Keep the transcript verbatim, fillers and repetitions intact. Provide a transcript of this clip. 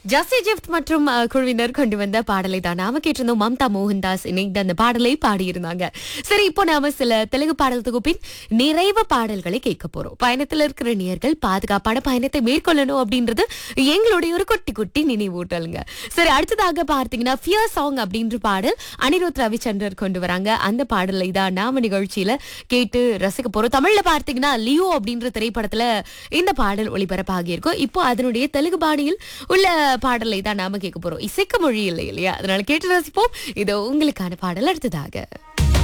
Jassi gift மற்றும் அஹ், குழுவினர் கொண்டு வந்த பாடலை தான் நாம கேட்டிருந்தோம். மம்தா மோகன்தாஸ் இணைந்து அந்த பாடலை பாடியிருந்தாங்க. சரி, இப்போ நாம சில தெலுங்கு பாடல் தொகுப்பின் நிறைவு பாடல்களை கேட்க போறோம். பயணத்தில் இருக்கிற நேயர்கள் பாதுகாப்பான பயணத்தை மேற்கொள்ளணும் அப்படின்றது எங்களுடைய ஒரு குட்டி குட்டி நினைவூட்டலுங்க. சரி, அடுத்ததாக பார்த்தீங்கன்னா ஃபியர் சாங் அப்படின்ற பாடல் அனிருத் ரவிச்சந்திரர் கொண்டு வராங்க. அந்த பாடலை தான் நாம நிகழ்ச்சியில கேட்டு ரசிக்க போறோம். தமிழ்ல பார்த்தீங்கன்னா லியோ அப்படின்ற திரைப்படத்துல இந்த பாடல் ஒளிபரப்பாகி இருக்கும். இப்போ அதனுடைய தெலுங்கு பாணியில் உள்ள பாடலை தான் நாம கேட்க போறோம். இசைக்க மொழி இல்லை இல்லையா, அதனால கேட்டு ரசிப்போம். இது உங்களுக்கான பாடல் அடுத்ததாக.